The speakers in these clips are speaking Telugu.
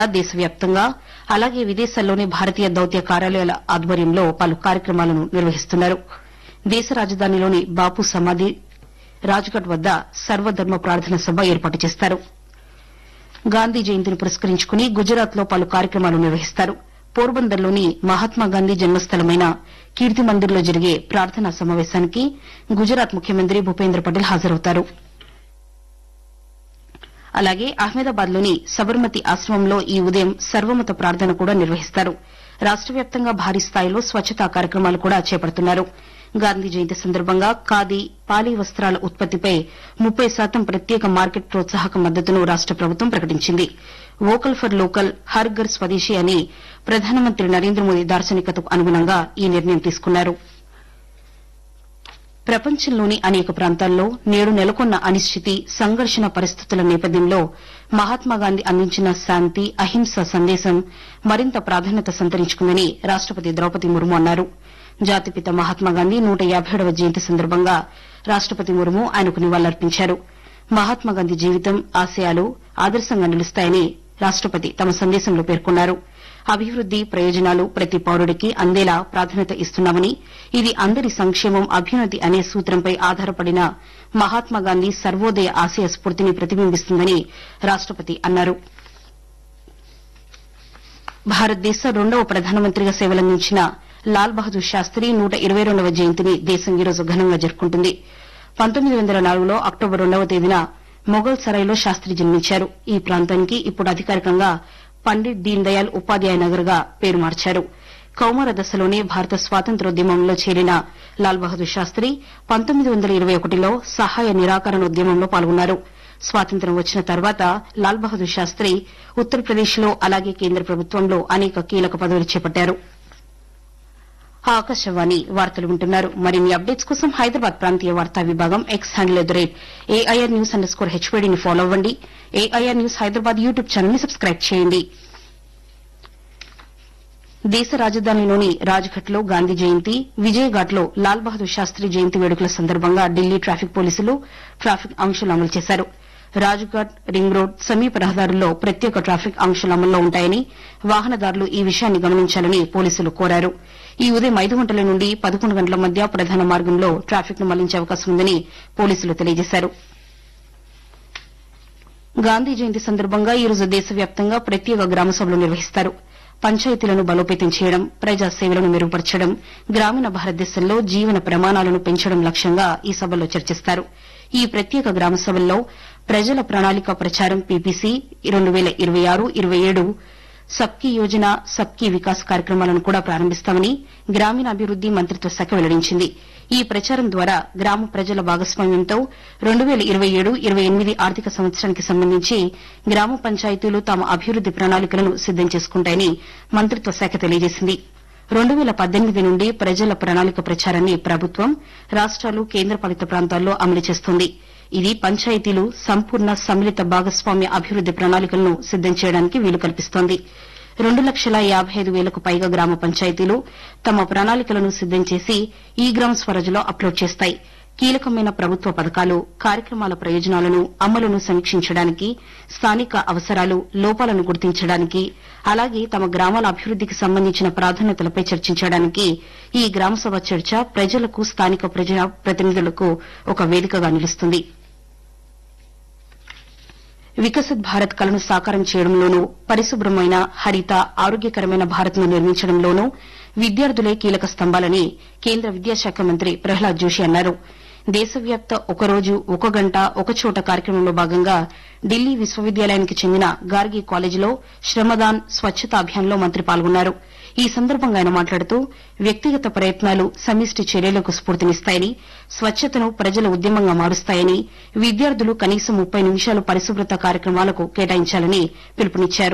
దేశవ్యాప్తంగా అలాగే విదేశాల్లోని భారతీయ దౌత్య కార్యాలయాల ఆధ్వర్యంలో పలు కార్యక్రమాలను నిర్వహిస్తున్నారు. దేశ రాజధానిలోని బాపు సమాధి రాజ్ఘాట్ వద్ద సర్వధర్మ ప్రార్థన సభ ఏర్పాటు చేస్తారు. గాంధీ జయంతిని పురస్కరించుకుని గుజరాత్లో పలు కార్యక్రమాలు నిర్వహిస్తారు. పోర్బందర్లోని మహాత్మాగాంధీ జన్మస్థలమైన కీర్తి మందిర్లో జరిగే ప్రార్థనా సమావేశానికి గుజరాత్ ముఖ్యమంత్రి భూపేంద్ర పటేల్ హాజరవుతారు. అలాగే అహ్మదాబాద్లోని సబర్మతి ఆశ్రమంలో ఈ ఉదయం సర్వమత ప్రార్థన కూడా నిర్వహిస్తారు. రాష్ట వ్యాప్తంగా భారీ స్థాయిలో స్వచ్చతా కార్యక్రమాలు కూడా చేపడుతున్నారు. గాంధీ జయంతి సందర్భంగా ఖాదీ, పాలీ వస్త్రాల ఉత్పత్తిపై 30% ప్రత్యేక మార్కెట్ ప్రోత్సాహక మద్దతును రాష్ట ప్రభుత్వం ప్రకటించింది. Vocal for local, Har Ghar స్వదేశీ అని ప్రధానమంత్రి నరేంద్ర మోదీ దార్శనికతకు అనుగుణంగా ఈ నిర్ణయం తీసుకున్నారు. ప్రపంచంలోని అనేక ప్రాంతాల్లో నేడు నెలకొన్న అనిశ్చితి, సంఘర్షణ పరిస్థితుల నేపథ్యంలో మహాత్మాగాంధీ అందించిన శాంతి, అహింస సందేశం మరింత ప్రాధాన్యత సంతరించుకుందని రాష్టపతి ద్రౌపది ముర్ము అన్నారు. జాతిపిత మహాత్మాగాంధీ 150వ జయంతి సందర్భంగా రాష్టపతి ముర్ము ఆయనకు నివాళులర్పించారు. మహాత్మాగాంధీ జీవితం, ఆశయాలు ఆదర్శంగా నిలుస్తాయని రాష్టపతి తమ సందేశంలో పేర్కొన్నారు. అభివృద్ది ప్రయోజనాలు ప్రతి పౌరుడికి అందేలా ప్రాధాన్యత ఇస్తున్నామని, ఇది అందరి సంక్షేమం, అభ్యున్నతి అనే సూత్రంపై ఆధారపడిన మహాత్మాగాంధీ సర్వోదయ ఆశయ స్ఫూర్తిని ప్రతిబింబిస్తుందని రాష్టపతి అన్నారు. భారతదేశ 2వ ప్రధానమంత్రిగా సేవలందించిన లాల్ బహదూర్ శాస్త్రి 122వ జయంతిని దేశం ఈ రోజు ఘనంగా జరుపుకుంటుంది. 1904లో అక్టోబర్ 2వ తేదీన మొఘల్ సరాయ్లో శాస్త్రి జన్మించారు. ఈ ప్రాంతానికి ఇప్పుడు అధికారికంగా పండిట్ దీన్ దయాళ్ ఉపాధ్యాయ నగర్ గా పేరు మార్చారు. కౌమార దశలోనే భారత స్వాతంత్ర్యోద్యమంలో చేరిన లాల్ బహదూర్ శాస్త్రి 1921లో సహాయ నిరాకరణ ఉద్యమంలో పాల్గొన్నారు. స్వాతంత్ర్యం వచ్చిన తర్వాత లాల్ బహదూర్ శాస్త్రి ఉత్తరప్రదేశ్లో అలాగే కేంద్ర ప్రభుత్వంలో అనేక కీలక పదవులు చేపట్టారు. ఆకాశవాణి వార్తలు వింటున్నారు. మరిన్ని అప్డేట్స్ కోసం హైదరాబాద్ ప్రాంతీయ వార్తా విభాగం ఎక్స్ హ్యాండిల్ @AIR News_HPD ని ఫాలో అవ్వండి. AIR news Hyderabad YouTube channel ని సబ్స్క్రైబ్ చేయండి. దేశ రాజధానిలోని రాజ్ఘాట్లో గాంధీ జయంతి, విజయఘాట్లో లాల్ బహదూర్ శాస్త్రి జయంతి వేడుకల సందర్భంగా ఢిల్లీ ట్రాఫిక్ పోలీసులు ట్రాఫిక్ ఆంక్షలు అమలు చేశారు. రాజ్ఘాట్, రింగ్ రోడ్, సమీప రహదారుల్లో ప్రత్యేక ట్రాఫిక్ ఆంక్షలు అమల్లో ఉంటాయని, వాహనదారులు ఈ విషయాన్ని గమనించాలని పోలీసులు కోరారు. ఈ ఉదయం 5 గంటల నుండి 11 గంటల మధ్య ప్రధాన మార్గంలో ట్రాఫిక్ ను మళ్లించే అవకాశం ఉందని పోలీసులు తెలియజేశారు. గాంధీ జయంతి సందర్భంగా ఈ రోజు దేశవ్యాప్తంగా ప్రత్యేక గ్రామ సభలు నిర్వహిస్తారు. పంచాయతీలను బలోపేతం చేయడం, ప్రజా సేవలను మెరుగుపరచడం, గ్రామీణ భారతదేశంలో జీవన ప్రమాణాలను పెంచడం లక్ష్యంగా ఈ సభల్లో చర్చిస్తారు. ఈ ప్రత్యేక గ్రామ సభల్లో ప్రజల ప్రణాళిక ప్రచారం పీపీసీ 2026-27 సబ్కీ యోజన, సబ్కీ వికాస్ కార్యక్రమాలను కూడా ప్రారంభిస్తామని గ్రామీణాభివృద్ది మంత్రిత్వ శాఖ వెల్లడించింది. ఈ ప్రచారం ద్వారా గ్రామ ప్రజల భాగస్వామ్యంతో 2027-28 ఆర్థిక సంవత్సరానికి సంబంధించి గ్రామ పంచాయతీలు తమ అభివృద్ది ప్రణాళికలను సిద్దం చేసుకుంటాయని మంత్రిత్వ శాఖ తెలియజేసింది. 2018 నుండి ప్రజల ప్రణాళిక ప్రచారాన్ని ప్రభుత్వం, రాష్టాలు, కేంద్రపాలిత ప్రాంతాల్లో అమలు చేస్తోంది. ఇది పంచాయతీలు సంపూర్ణ సమ్మిళిత భాగస్వామ్య అభివృద్ది ప్రణాళికలను సిద్దం చేయడానికి వీలు కల్పిస్తోంది. 2,55,000కు పైగా గ్రామ పంచాయతీలు తమ ప్రణాళికలను సిద్దం చేసి ఈ గ్రామ్ స్వరాజ్లో అప్లోడ్ చేస్తాయి. కీలకమైన ప్రభుత్వ పథకాలు, కార్యక్రమాల ప్రయోజనాలను, అమలును సమీక్షించడానికి, స్థానిక అవసరాలు, లోపాలను గుర్తించడానికి, అలాగే తమ గ్రామాల అభివృద్దికి సంబంధించిన ప్రాధాన్యతలపై చర్చించడానికి ఈ గ్రామసభ చర్చ ప్రజలకు, స్థానిక ప్రజా ప్రతినిధులకు ఒక వేదికగా నిలుస్తుంది. వికసిత్ భారత్ కలను సాకారం చేయడంలోనూ, పరిశుభ్రమైన, హరిత, ఆరోగ్యకరమైన భారత్ను నిర్మించడంలోనూ విద్యార్థులే కీలక స్తంభాలని కేంద్ర విద్యాశాఖ మంత్రి ప్రహ్లాద్ జోషి అన్నారు. దేశవ్యాప్త ఒక రోజు ఒక గంట ఒక చోట కార్యక్రమంలో భాగంగా ఢిల్లీ విశ్వవిద్యాలయానికి చెందిన గార్గి కాలేజీలో శ్రమదాన్ స్వచ్చతా అభియాన్లో మంత్రి పాల్గొన్నారు. ఈ సందర్భంగా ఆయన మాట్లాడుతూ వ్యక్తిగత ప్రయత్నాలు సమిష్టి చర్యలకు స్ఫూర్తినిస్తాయని, స్వచ్చతను ప్రజల ఉద్యమంగా మారుస్తాయని, విద్యార్థులు కనీసం 30 నిమిషాలు పరిశుభ్రత కార్యక్రమాలకు కేటాయించాలని పిలుపునిచ్చారు.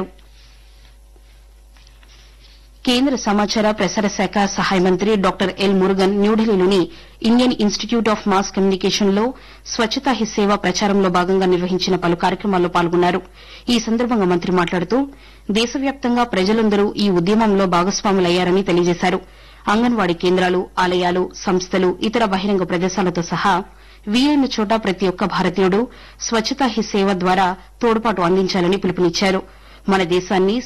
కేంద్ర సమాచార ప్రసార శాఖ సహాయ మంత్రి డాక్టర్ ఎల్ మురుగన్ న్యూఢిల్లీలోని ఇండియన్ ఇన్స్టిట్యూట్ ఆఫ్ మాస్ కమ్యూనికేషన్లో స్వచ్చతా హీ సేవ ప్రచారంలో భాగంగా నిర్వహించిన పలు కార్యక్రమాల్లో పాల్గొన్నారు. ఈ సందర్భంగా మంత్రి మాట్లాడుతూ దేశవ్యాప్తంగా ప్రజలందరూ ఈ ఉద్యమంలో భాగస్వాములయ్యారని తెలియజేశారు. అంగన్వాడీ కేంద్రాలు, ఆలయాలు, సంస్థలు, ఇతర బహిరంగ ప్రదేశాలతో సహా వీలైన చోట ప్రతి ఒక్క భారతీయుడు స్వచ్చతా హీ సేవ ద్వారా తోడ్పాటు అందించాలని పిలుపునిచ్చారు. మన దేశాన్ని